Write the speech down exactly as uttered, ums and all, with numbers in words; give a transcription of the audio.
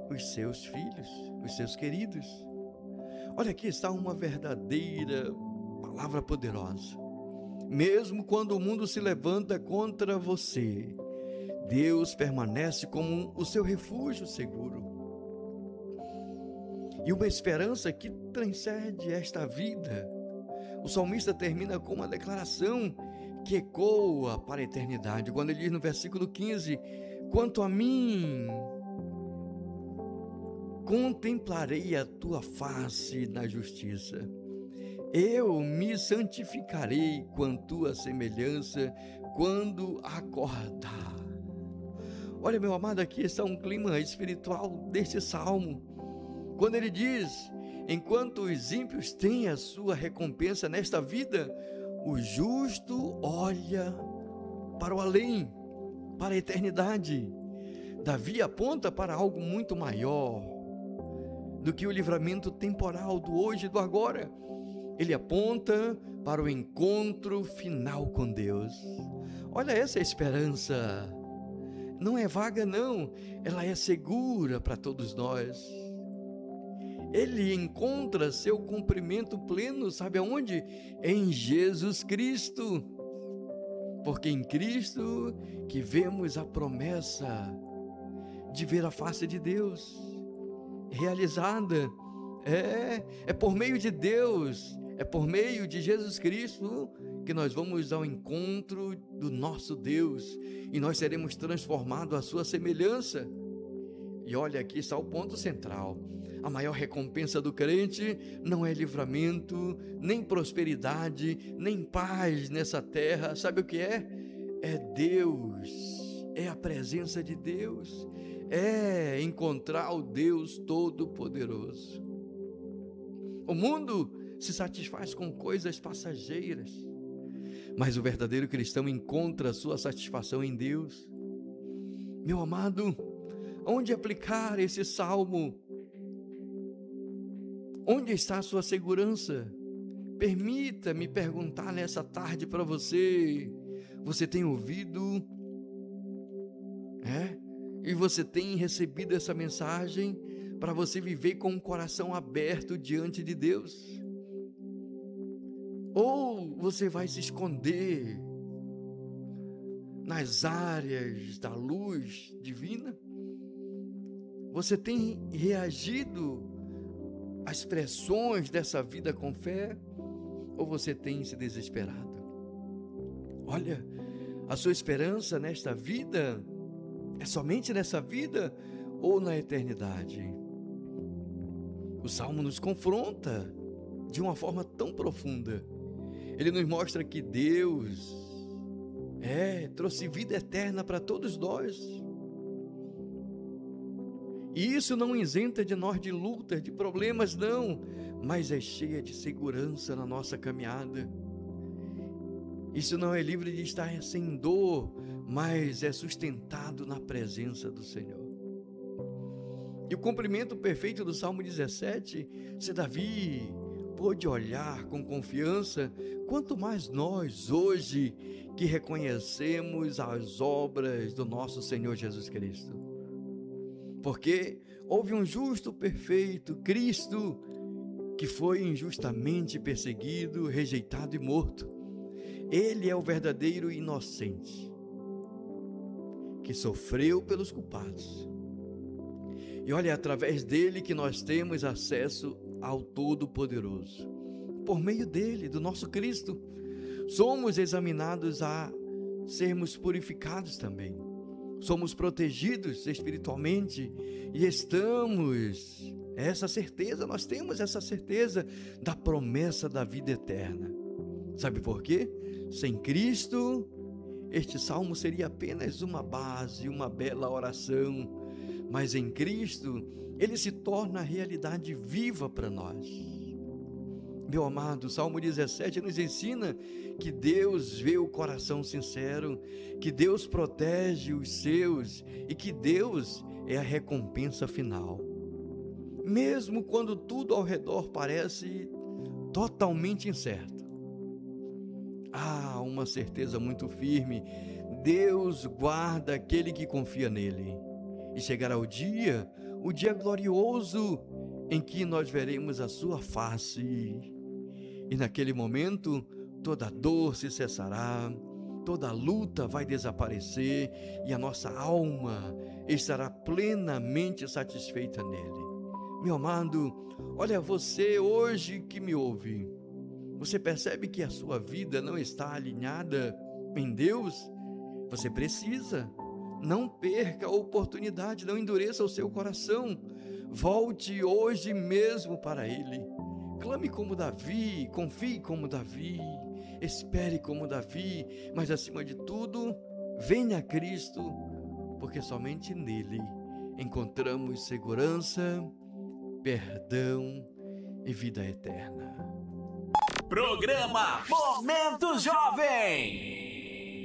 os seus filhos, os seus queridos. Olha, aqui está uma verdadeira palavra poderosa. Mesmo quando o mundo se levanta contra você, Deus permanece como o seu refúgio seguro. E uma esperança que transcende esta vida. O salmista termina com uma declaração que ecoa para a eternidade, quando ele diz no versículo quinze: quanto a mim, contemplarei a tua face na justiça. Eu me santificarei com a tua semelhança quando acordar. Olha, meu amado, aqui está um clima espiritual deste salmo, quando ele diz: enquanto os ímpios têm a sua recompensa nesta vida, o justo olha para o além, para a eternidade. Davi aponta para algo muito maior do que o livramento temporal do hoje e do agora. Ele aponta para o encontro final com Deus. Olha, essa esperança não é vaga, não, ela é segura para todos nós. Ele encontra seu cumprimento pleno, sabe aonde? Em Jesus Cristo. Porque em Cristo que vemos a promessa de ver a face de Deus realizada. É, é por meio de Deus, é por meio de Jesus Cristo que nós vamos ao encontro do nosso Deus e nós seremos transformados à sua semelhança. E olha, aqui está o ponto central. A maior recompensa do crente não é livramento, nem prosperidade, nem paz nessa terra. Sabe o que é? É Deus, é a presença de Deus, é encontrar o Deus Todo-Poderoso. O mundo se satisfaz com coisas passageiras, mas o verdadeiro cristão encontra a sua satisfação em Deus. Meu amado, onde aplicar esse salmo? Onde está a sua segurança? Permita-me perguntar nessa tarde para você: você tem ouvido? É? E você tem recebido essa mensagem para você viver com o coração aberto diante de Deus? Ou você vai se esconder nas áreas da luz divina? Você tem reagido às pressões dessa vida com fé? Ou você tem se desesperado? Olha, a sua esperança nesta vida é somente nessa vida ou na eternidade? O Salmo nos confronta de uma forma tão profunda. Ele nos mostra que Deus é, trouxe vida eterna para todos nós. E isso não isenta de nós de lutas, de problemas, não, mas é cheia de segurança na nossa caminhada. Isso não é livre de estar sem dor, mas é sustentado na presença do Senhor. E o cumprimento perfeito do Salmo dezessete, se Davi pôde olhar com confiança, quanto mais nós hoje que reconhecemos as obras do nosso Senhor Jesus Cristo. Porque houve um justo perfeito, Cristo, que foi injustamente perseguido, rejeitado e morto. Ele é o verdadeiro inocente, que sofreu pelos culpados. E olha, é através dele que nós temos acesso ao Todo-Poderoso. Por meio dele, do nosso Cristo, somos examinados a sermos purificados também. Somos protegidos espiritualmente e estamos, essa certeza, nós temos essa certeza da promessa da vida eterna. Sabe por quê? Sem Cristo, este salmo seria apenas uma base, uma bela oração, mas em Cristo, ele se torna a realidade viva para nós. Meu amado, o Salmo dezessete nos ensina que Deus vê o coração sincero, que Deus protege os seus e que Deus é a recompensa final. Mesmo quando tudo ao redor parece totalmente incerto, há uma certeza muito firme: Deus guarda aquele que confia nele. E chegará o dia o dia glorioso em que nós veremos a sua face. E naquele momento, toda dor se cessará, toda luta vai desaparecer e a nossa alma estará plenamente satisfeita nele. Meu amado, olha, você hoje que me ouve, você percebe que a sua vida não está alinhada em Deus? Você precisa. Não perca a oportunidade, não endureça o seu coração. Volte hoje mesmo para Ele. Clame como Davi, confie como Davi, espere como Davi, mas acima de tudo, venha a Cristo, porque somente nele encontramos segurança, perdão e vida eterna. Programa Momento Jovem.